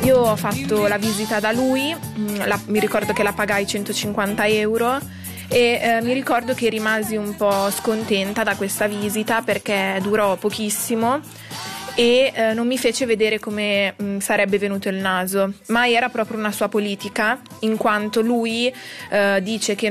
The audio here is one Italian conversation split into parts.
Io ho fatto la visita da lui, mi ricordo che la pagai 150 euro e mi ricordo che rimasi un po' scontenta da questa visita perché durò pochissimo e non mi fece vedere come sarebbe venuto il naso, ma era proprio una sua politica, in quanto lui dice che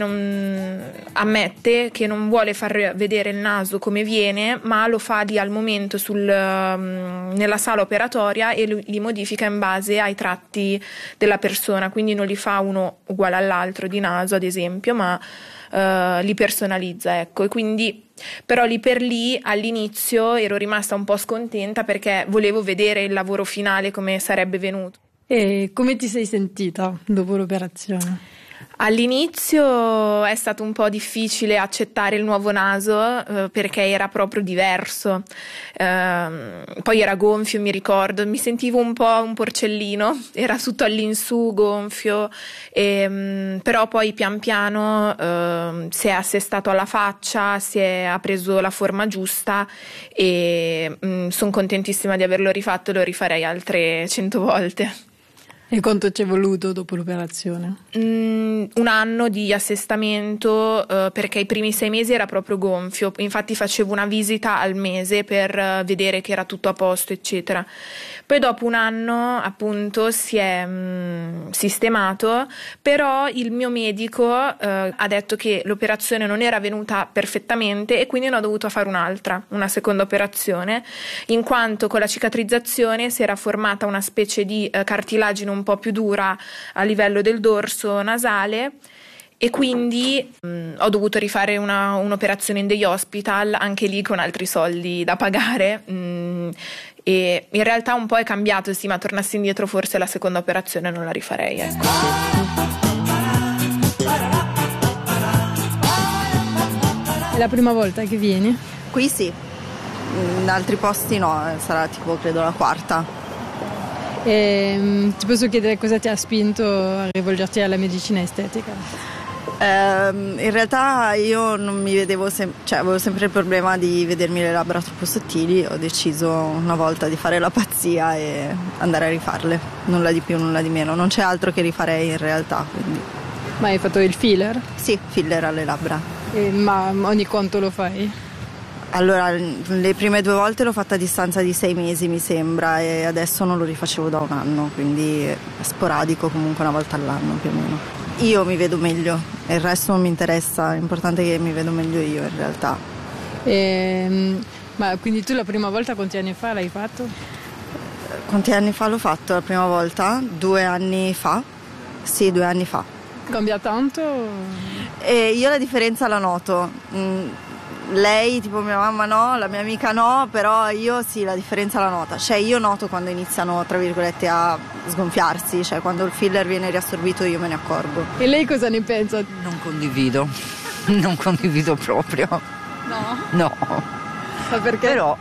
ammette che non vuole far vedere il naso come viene, ma lo fa lì al momento nella sala operatoria e li modifica in base ai tratti della persona, quindi non li fa uno uguale all'altro di naso ad esempio, ma li personalizza, ecco. E quindi però lì per lì all'inizio ero rimasta un po' scontenta perché volevo vedere il lavoro finale come sarebbe venuto. E come ti sei sentita dopo l'operazione? All'inizio è stato un po' difficile accettare il nuovo naso perché era proprio diverso, poi era gonfio, mi ricordo, mi sentivo un po' un porcellino, era tutto all'insù gonfio, però poi pian piano si è assestato alla faccia, ha preso la forma giusta e sono contentissima di averlo rifatto, lo rifarei altre 100 volte. E quanto ci è voluto dopo l'operazione? Un anno di assestamento perché i primi 6 mesi era proprio gonfio, infatti facevo una visita al mese per vedere che era tutto a posto eccetera. Poi dopo un anno appunto si è sistemato, però il mio medico ha detto che l'operazione non era venuta perfettamente e quindi ne ho dovuto fare una seconda operazione, in quanto con la cicatrizzazione si era formata una specie di cartilagine un po' più dura a livello del dorso nasale e quindi ho dovuto rifare un'operazione in day hospital, anche lì con altri soldi da pagare, e in realtà un po' è cambiato, sì, ma tornassi indietro forse la seconda operazione non la rifarei, ecco. È la prima volta che vieni? Qui sì, in altri posti no, sarà tipo credo la quarta. E, ti posso chiedere cosa ti ha spinto a rivolgerti alla medicina estetica? In realtà io non mi vedevo, avevo sempre il problema di vedermi le labbra troppo sottili, ho deciso una volta di fare la pazzia e andare a rifarle, nulla di più, nulla di meno, non c'è altro che rifarei in realtà. Quindi. Ma hai fatto il filler? Sì, filler alle labbra. Ma ogni quanto lo fai? Allora, le prime 2 volte l'ho fatta a distanza di 6 mesi mi sembra e adesso non lo rifacevo da un anno, quindi è sporadico, comunque una volta all'anno più o meno. Io mi vedo meglio, il resto non mi interessa, l'importante è che mi vedo meglio io in realtà. Ma quindi tu la prima volta quanti anni fa l'hai fatto? Quanti anni fa l'ho fatto la prima volta? 2 anni fa? Sì, 2 anni fa. Cambia tanto? Io la differenza la noto. Lei, tipo mia mamma no, la mia amica no, però io sì, la differenza la nota. Cioè io noto quando iniziano, tra virgolette, a sgonfiarsi, cioè quando il filler viene riassorbito io me ne accorgo. E lei cosa ne pensa? Non condivido, non condivido proprio. No? No. Ma perché? Però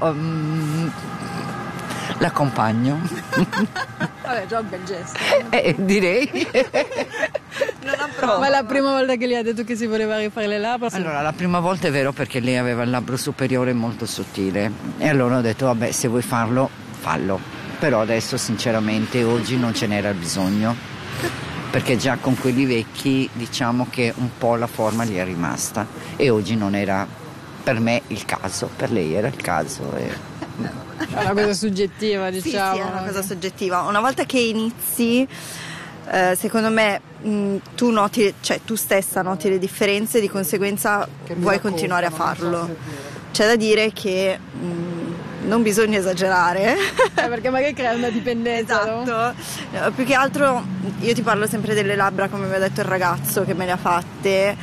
l'accompagno. Vabbè, già un bel gesto. Direi. Non approvo. Ma la prima volta che le ha detto che si voleva rifare le labbra? Allora, la prima volta è vero perché lei aveva il labbro superiore molto sottile e allora ho detto vabbè, se vuoi farlo, fallo. Però adesso sinceramente oggi non ce n'era bisogno perché già con quelli vecchi diciamo che un po' la forma gli è rimasta e oggi non era per me il caso, per lei era il caso. È una cosa soggettiva, diciamo. Sì, è una cosa soggettiva. Una volta che inizi, secondo me tu noti, cioè tu stessa noti le differenze, di conseguenza vuoi continuare a farlo. C'è da dire che non bisogna esagerare. Perché magari crea una dipendenza. Esatto. No, più che altro io ti parlo sempre delle labbra, come mi ha detto il ragazzo che me le ha fatte.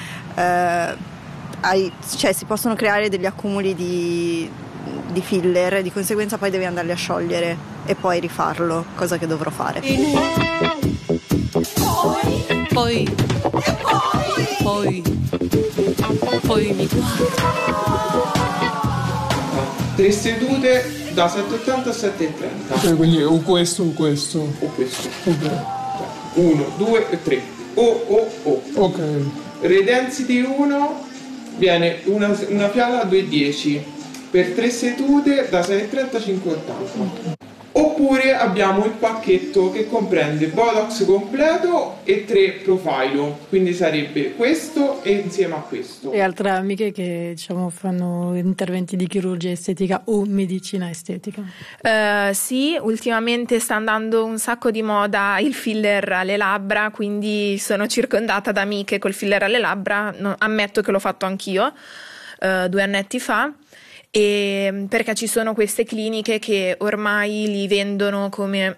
Cioè si possono creare degli accumuli di filler, di conseguenza poi devi andarli a sciogliere e poi rifarlo, cosa che dovrò fare. Poi mi guarda. 3 sedute da 7,80 a 7,30. Quindi o questo o questo. O questo. Ok. 1, 2 e 3. O. Ok. Redensity 1 viene una fiala a 2,10 per 3 sedute da 6,30 a 5,80. Oppure abbiamo il pacchetto che comprende Botox completo e 3 profilo, quindi sarebbe questo e insieme a questo. E altre amiche che diciamo fanno interventi di chirurgia estetica o medicina estetica? Sì, ultimamente sta andando un sacco di moda il filler alle labbra, quindi sono circondata da amiche col filler alle labbra. Ammetto che l'ho fatto anch'io 2 annetti fa. E perché ci sono queste cliniche che ormai li vendono come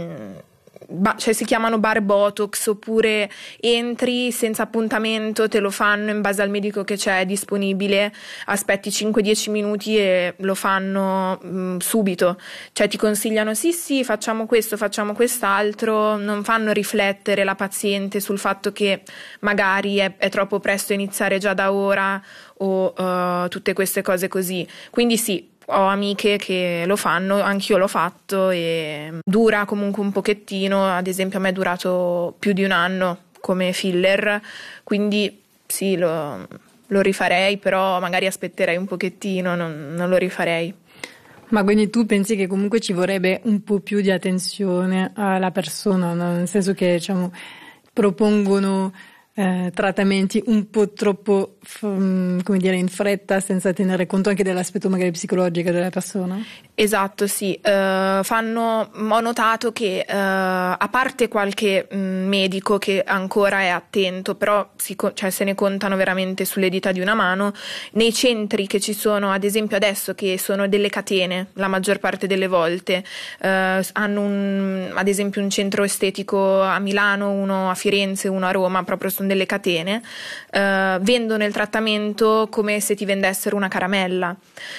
cioè si chiamano bar Botox, oppure entri senza appuntamento, te lo fanno in base al medico che c'è disponibile, aspetti 5-10 minuti e lo fanno subito, cioè ti consigliano sì facciamo questo, facciamo quest'altro, non fanno riflettere la paziente sul fatto che magari è troppo presto iniziare già da ora o tutte queste cose così. Quindi sì, ho amiche che lo fanno, anch'io l'ho fatto e dura comunque un pochettino. Ad esempio a me è durato più di 1 anno come filler, quindi sì, lo rifarei, però magari aspetterei un pochettino, non lo rifarei. Ma quindi tu pensi che comunque ci vorrebbe un po' più di attenzione alla persona, no? Nel senso che diciamo propongono trattamenti un po' troppo come dire in fretta, senza tenere conto anche dell'aspetto magari psicologico della persona? Esatto, sì. Ho notato che a parte qualche medico che ancora è attento, però cioè, se ne contano veramente sulle dita di una mano, nei centri che ci sono ad esempio adesso, che sono delle catene la maggior parte delle volte, hanno ad esempio un centro estetico a Milano, uno a Firenze, uno a Roma, proprio sono delle catene, vendono il trattamento come se ti vendessero una caramella,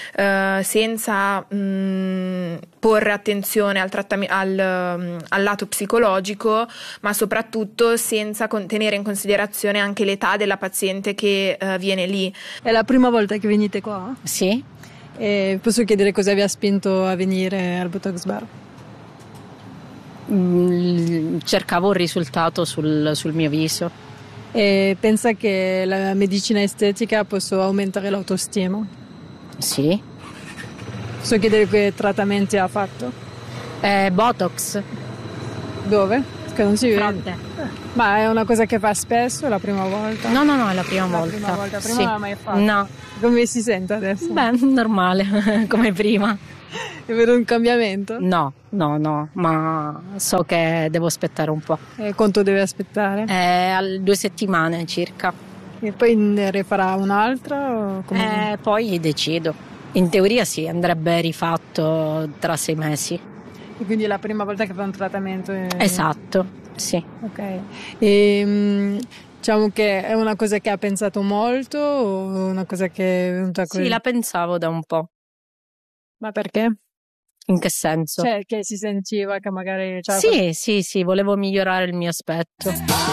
senza porre attenzione al lato psicologico, ma soprattutto senza tenere in considerazione anche l'età della paziente che viene lì. È la prima volta che venite qua? Sì. E posso chiedere cosa vi ha spinto a venire al Botox Bar? Cercavo un risultato sul mio viso. E pensa che la medicina estetica possa aumentare l'autostima? Sì. Posso chiedere che trattamenti ha fatto? Botox. Dove? Che non si vede. Fronte. Ma è una cosa che fa spesso, è la prima volta? No, è la prima volta. Prima sì. non l'ha mai fatto? No. Come si sente adesso? Beh, normale, come prima. È vedo un cambiamento? No, ma so che devo aspettare un po'. E quanto deve aspettare? 2 settimane circa. E poi ne rifarà un'altra? O come? Poi decido. In teoria sì, andrebbe rifatto tra 6 mesi. E quindi è la prima volta che fa un trattamento? Esatto, sì. Ok. E diciamo che è una cosa che ha pensato molto o una cosa che è venuta così? Sì, la pensavo da un po'. Ma perché? In che senso? Cioè che si sentiva che magari... Sì, volevo migliorare il mio aspetto.